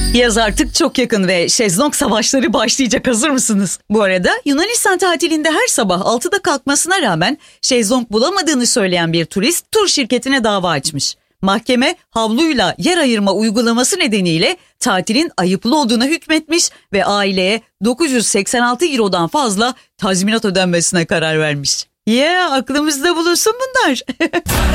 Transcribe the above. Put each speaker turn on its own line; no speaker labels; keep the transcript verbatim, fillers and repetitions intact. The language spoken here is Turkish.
Yaz artık çok yakın ve şezlong savaşları başlayacak, hazır mısınız? Bu arada Yunanistan tatilinde her sabah altıda kalkmasına rağmen şezlong bulamadığını söyleyen bir turist tur şirketine dava açmış. Mahkeme havluyla yer ayırma uygulaması nedeniyle tatilin ayıplı olduğuna hükmetmiş ve aileye dokuz yüz seksen altı eurodan fazla tazminat ödenmesine karar vermiş. Ya yeah, aklımızda bulunsun bunlar.